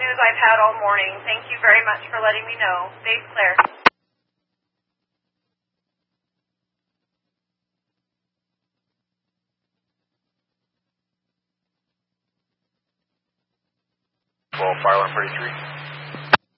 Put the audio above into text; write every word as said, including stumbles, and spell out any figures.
news I've had all morning. Thank you very much for letting me know. Stay clear. Well, fire one thirty-three.